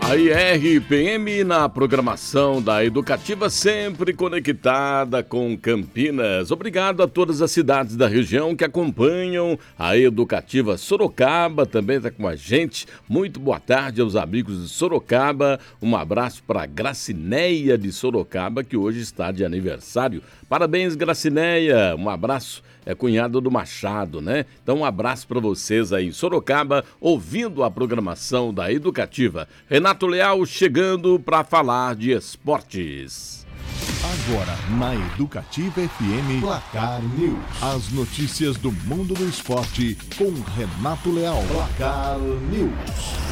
A IRPM na programação da Educativa, sempre conectada com Campinas. Obrigado a todas as cidades da região que acompanham a Educativa. Sorocaba também está com a gente. Muito boa tarde aos amigos de Sorocaba. Um abraço para Gracineia de Sorocaba, que hoje está de aniversário. Parabéns, Gracineia. Um abraço. É cunhado do Machado, né? Então um abraço para vocês aí em Sorocaba, ouvindo a programação da Educativa. Renato Leal chegando para falar de esportes. Agora na Educativa FM, Placar News. As notícias do mundo do esporte com Renato Leal. Placar News.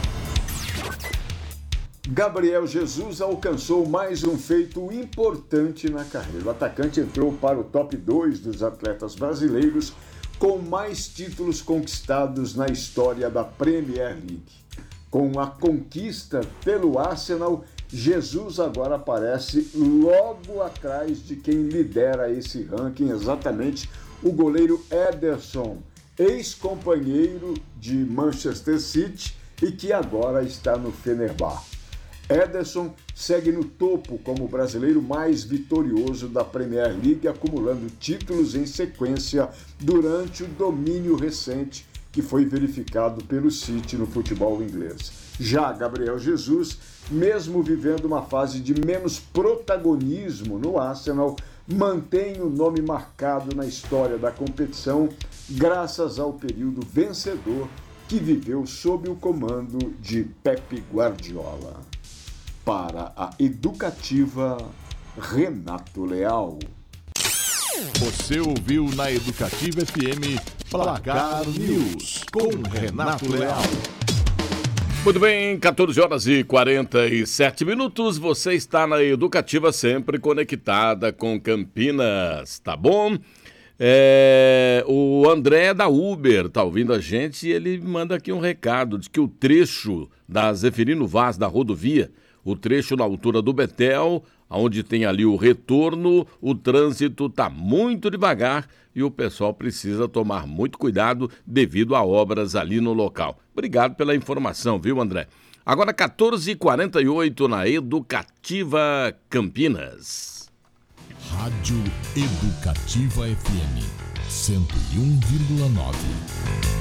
Gabriel Jesus alcançou mais um feito importante na carreira. O atacante entrou para o top 2 dos atletas brasileiros com mais títulos conquistados na história da Premier League. Com a conquista pelo Arsenal, Jesus agora aparece logo atrás de quem lidera esse ranking, exatamente o goleiro Ederson, ex-companheiro de Manchester City e que agora está no Fenerbahçe. Ederson segue no topo como o brasileiro mais vitorioso da Premier League, acumulando títulos em sequência durante o domínio recente que foi verificado pelo City no futebol inglês. Já Gabriel Jesus, mesmo vivendo uma fase de menos protagonismo no Arsenal, mantém o nome marcado na história da competição graças ao período vencedor que viveu sob o comando de Pep Guardiola. Para a Educativa, Renato Leal. Você ouviu na Educativa FM Placar News com Renato Leal. Muito bem, 14 horas e 47 minutos. Você está na Educativa, sempre conectada com Campinas, tá bom? O André da Uber está ouvindo a gente e ele manda aqui um recado de que o trecho da Zeferino Vaz da rodovia, o trecho na altura do Betel, onde tem ali o retorno, o trânsito está muito devagar e o pessoal precisa tomar muito cuidado devido a obras ali no local. Obrigado pela informação, viu, André? Agora 14h48 na Educativa Campinas. Rádio Educativa FM 101,9.